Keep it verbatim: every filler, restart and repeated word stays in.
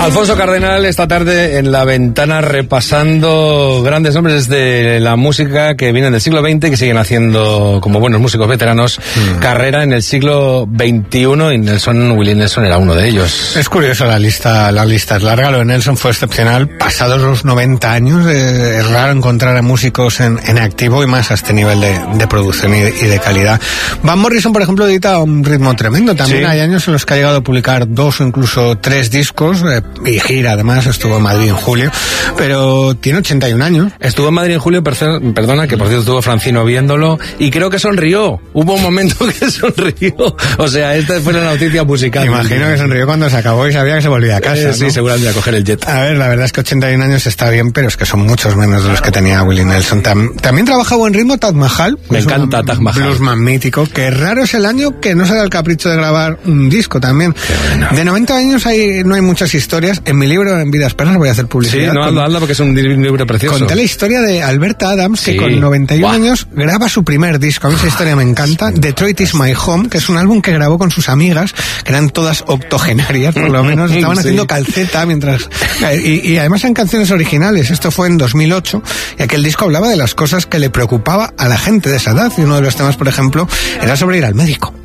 Alfonso Cardenal esta tarde en La Ventana repasando grandes nombres de la música que vienen del siglo veinte y que siguen haciendo, como buenos músicos veteranos, mm. carrera en el siglo veintiuno, y Nelson, Willie Nelson era uno de ellos. Es curioso, la lista la lista es larga. Lo de Nelson fue excepcional. Pasados los noventa años, eh, es raro encontrar a músicos en, en activo y más a este nivel de, de producción y de, y de calidad. Van Morrison, por ejemplo, edita un ritmo tremendo. También sí. Hay años en los que ha llegado a publicar dos o incluso tres discos, eh, y gira, además, estuvo en Madrid en julio, pero tiene ochenta y un años. Estuvo en Madrid en julio, perdona, que por cierto estuvo Francino viéndolo, y creo que sonrió. Hubo un momento que sonrió. O sea, esta fue la noticia musical. Imagino que sonrió cuando se acabó y sabía que se volvía a casa, eh, Sí, ¿no? seguramente a coger el jet. A ver, la verdad es que ochenta y un años está bien, pero es que son muchos menos de los que tenía Willie Nelson. Tam, también trabaja a buen ritmo Taj Mahal. Me encanta Taj Mahal. Bluesman mítico, que raro es el año que no se da el capricho de grabar un disco también. Bueno. De noventa años hay, no hay muchas historias. En mi libro, En Vidas Perras, voy a hacer publicidad. Sí, no, con, hazlo porque es un libro precioso. Conté la historia de Alberta Adams, sí. que con noventa y un wow. años graba su primer disco. A mí esa historia me encanta. Detroit is My Home, que es un álbum que grabó con sus amigas, que eran todas octogenarias, por lo menos. Estaban sí. haciendo calceta mientras... Y, y además eran canciones originales. Esto fue en dos mil ocho, y aquel disco hablaba de las cosas que le preocupaba a la gente de esa edad. Y uno de los temas, por ejemplo, era sobre ir al médico.